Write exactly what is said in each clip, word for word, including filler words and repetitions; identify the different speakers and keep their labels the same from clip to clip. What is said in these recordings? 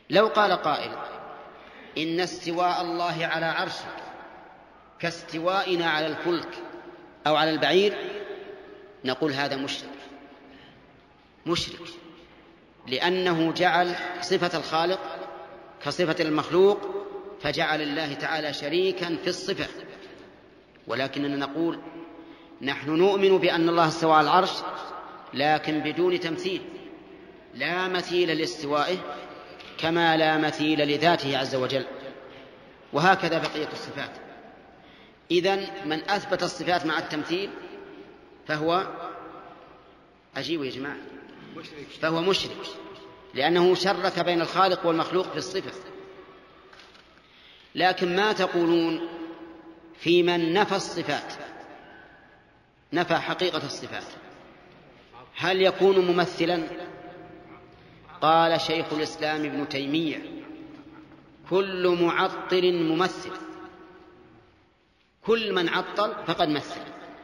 Speaker 1: لو قال قائل إن استواء الله على عرشه كاستوائنا على الفلك أو على البعير، نقول هذا مشرك مشرك لأنه جعل صفة الخالق كصفة المخلوق، فجعل الله تعالى شريكا في الصفة. ولكننا نقول نحن نؤمن بأن الله استوى على العرش لكن بدون تمثيل، لا مثيل لاستوائه كما لا مثيل لذاته عز وجل، وهكذا بقية الصفات. إذن من أثبت الصفات مع التمثيل فهو أجيب يا جماعة فهو مشرك، لأنه شرك بين الخالق والمخلوق في الصفة. لكن ما تقولون في من نفى الصفات، نفى حقيقة الصفات، هل يكون ممثلا؟ قال شيخ الإسلام ابن تيمية كل معطل ممثل، كل من عطل فقد مثل.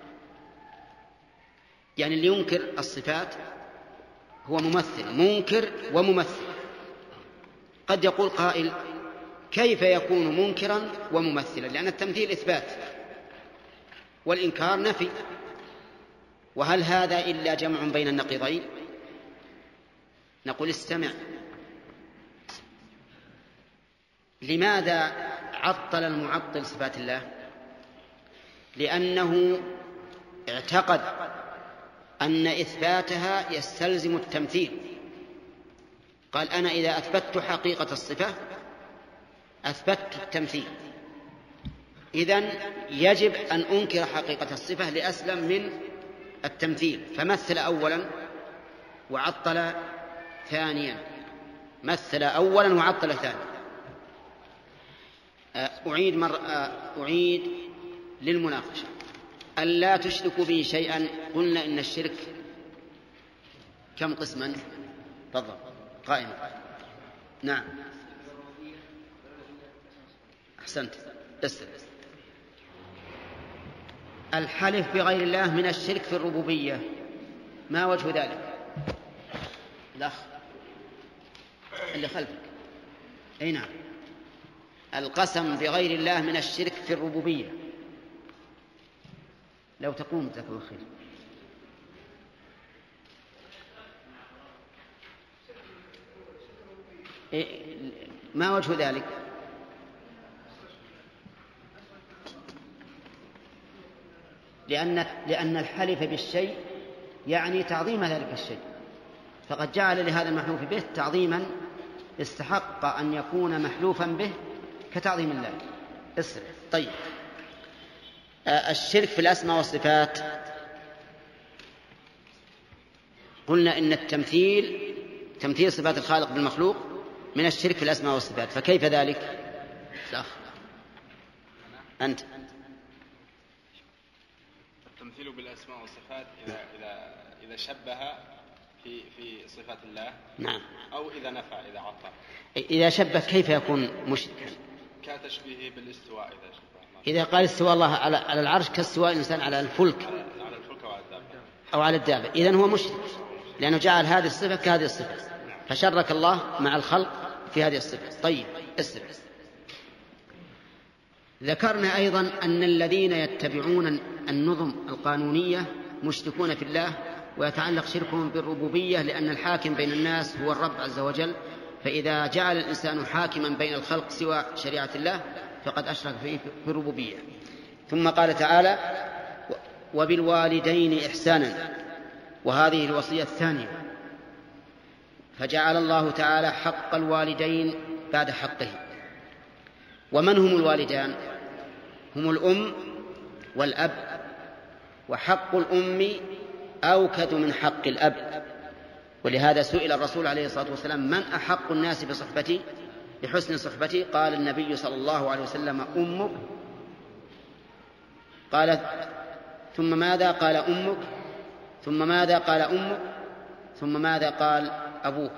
Speaker 1: يعني اللي ينكر الصفات هو ممثل، منكر وممثل. قد يقول قائل كيف يكون منكرا وممثلا؟ لأن التمثيل إثبات والإنكار نفي، وهل هذا إلا جمع بين النقيضين؟ نقول استمع، لماذا عطل المعطل صفات الله؟ لأنه اعتقد أن إثباتها يستلزم التمثيل. قال أنا إذا أثبتت حقيقة الصفة أثبتت التمثيل، إذن يجب أن أنكر حقيقة الصفة لأسلم من التمثيل، فمثل أولا وعطل ثانيا، مثل أولا وعطل ثانيا. أعيد, مر... أعيد للمناقشة، ألا تشركوا به شيئا. قلنا إن الشرك كم قسما؟ تفضل قائما. نعم أحسنت. اسأل. الحلف بغير الله من الشرك في الربوبية، ما وجه ذلك؟ الأخ اللي خلفك. أي نعم، القسم بغير الله من الشرك في الربوبية. لو تقوم جزاك الله خير. ما وجه ذلك؟ لأن لأن الحلف بالشيء يعني تعظيم ذلك الشيء، فقد جعل لهذا المحلوف به تعظيما استحق أن يكون محلوفا به كتعظيم الله. اسرع. طيب، الشرك في الأسماء والصفات قلنا إن التمثيل تمثيل صفات الخالق بالمخلوق من الشرك في الأسماء والصفات، فكيف ذلك؟ لا. أنت
Speaker 2: التمثيل بالأسماء والصفات إذا إذا إذا شبه في في صفات الله،
Speaker 1: نعم،
Speaker 2: أو إذا نفع إذا عطل.
Speaker 1: إذا شبه كيف يكون مشركا؟
Speaker 2: كتشبيهه بالاستواء. إذا شبه
Speaker 1: إذا قال استوى الله على على العرش كاستواء الإنسان على الفلك
Speaker 2: على الفلك وعلى الدابة
Speaker 1: أو على الدابة، إذن هو مشرك، لأنه جعل هذه الصفة كهذه الصفة، فشرك الله مع الخلق في هذه الصفة. طيب اسرع. ذكرنا أيضا أن الذين يتبعون النظم القانونية مشركون في الله، ويتعلق شركهم بالربوبية، لأن الحاكم بين الناس هو الرب عز وجل، فإذا جعل الإنسان حاكما بين الخلق سوى شريعة الله فقد أشرك فيه في الربوبية. ثم قال تعالى وبالوالدين إحسانا، وهذه الوصية الثانية، فجعل الله تعالى حق الوالدين بعد حقه. ومن هم الوالدان؟ هم الأم والأب، وحق الأم أوكد من حق الأب، ولهذا سئل الرسول عليه الصلاة والسلام من أحق الناس بصحبتي بحسن صحبتي؟ قال النبي صلى الله عليه وسلم أمك. قال ثم ماذا؟ قال أمك. ثم ماذا؟ قال أمك. ثم ماذا؟ قال أبوك.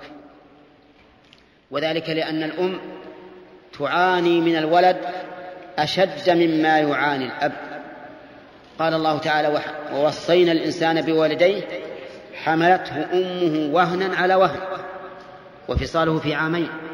Speaker 1: وذلك لأن الأم تعاني من الولد أشد مما يعاني الأب. قال الله تعالى ووصينا الإنسان بوالديه حملته أمه وهنا على وهن وفصاله في عامين